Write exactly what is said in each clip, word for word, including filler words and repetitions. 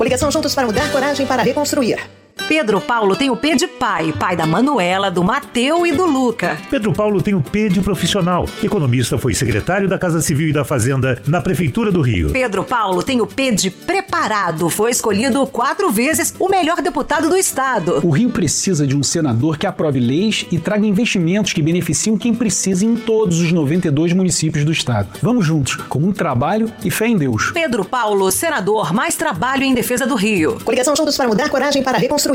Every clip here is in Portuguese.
Coligação Juntos para Mudar, coragem para reconstruir. Pedro Paulo tem o P de pai, pai da Manuela, do Mateu e do Luca. Pedro Paulo tem o P de profissional. Economista, foi secretário da Casa Civil e da Fazenda na Prefeitura do Rio. Pedro Paulo tem o P de preparado, foi escolhido quatro vezes o melhor deputado do estado. O Rio precisa de um senador que aprove leis e traga investimentos que beneficiam quem precisa em todos os noventa e dois municípios do estado. Vamos juntos, com muito trabalho e fé em Deus. Pedro Paulo, senador, mais trabalho em defesa do Rio. Coligação Juntos para Mudar, coragem para reconstruir.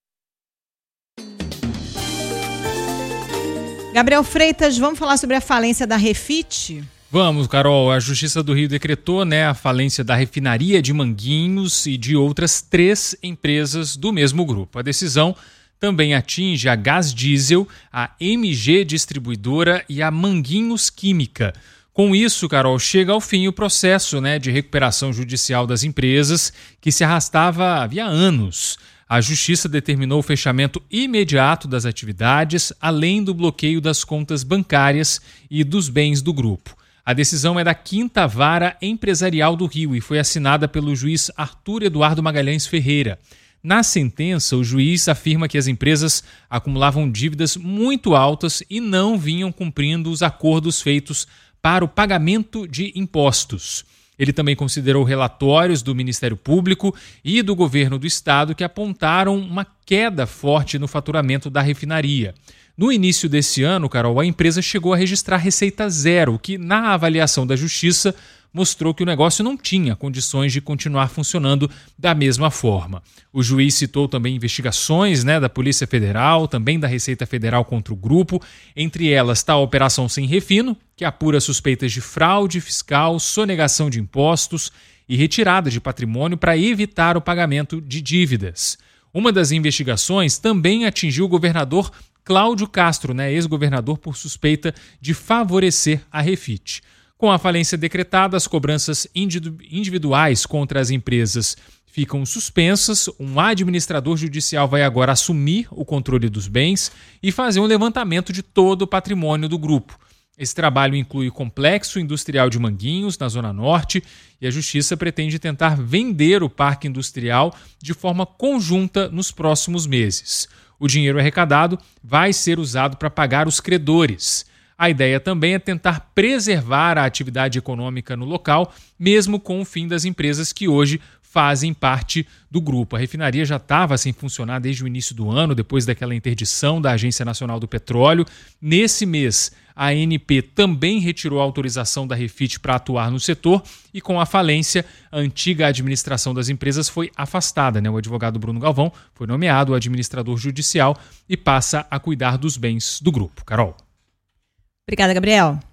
Gabriel Freitas, vamos falar sobre a falência da Refit? Vamos, Carol. A Justiça do Rio decretou, né, a falência da refinaria de Manguinhos e de outras três empresas do mesmo grupo. A decisão também atinge a Gás Diesel, a M G Distribuidora e a Manguinhos Química. Com isso, Carol, chega ao fim o processo, né, de recuperação judicial das empresas que se arrastava havia anos. A Justiça determinou o fechamento imediato das atividades, além do bloqueio das contas bancárias e dos bens do grupo. A decisão é da Quinta Vara Empresarial do Rio e foi assinada pelo juiz Arthur Eduardo Magalhães Ferreira. Na sentença, o juiz afirma que as empresas acumulavam dívidas muito altas e não vinham cumprindo os acordos feitos para o pagamento de impostos. Ele também considerou relatórios do Ministério Público e do Governo do Estado que apontaram uma queda forte no faturamento da refinaria. No início desse ano, Carol, a empresa chegou a registrar receita zero, o que, na avaliação da Justiça, mostrou que o negócio não tinha condições de continuar funcionando da mesma forma. O juiz citou também investigações, né, da Polícia Federal, também da Receita Federal contra o grupo. Entre elas está a Operação Sem Refino, que apura suspeitas de fraude fiscal, sonegação de impostos e retirada de patrimônio para evitar o pagamento de dívidas. Uma das investigações também atingiu o governador Cláudio Castro, né, ex-governador, por suspeita de favorecer a Refit. Com a falência decretada, as cobranças individuais contra as empresas ficam suspensas. Um administrador judicial vai agora assumir o controle dos bens e fazer um levantamento de todo o patrimônio do grupo. Esse trabalho inclui o Complexo Industrial de Manguinhos, na Zona Norte, e a Justiça pretende tentar vender o parque industrial de forma conjunta nos próximos meses. O dinheiro arrecadado vai ser usado para pagar os credores. A ideia também é tentar preservar a atividade econômica no local, mesmo com o fim das empresas que hoje fazem parte do grupo. A refinaria já estava sem funcionar desde o início do ano, depois daquela interdição da Agência Nacional do Petróleo. Nesse mês, a A N P também retirou a autorização da Refit para atuar no setor e, com a falência, a antiga administração das empresas foi afastada, né? O advogado Bruno Galvão foi nomeado administrador judicial e passa a cuidar dos bens do grupo. Carol. Obrigada, Gabriel.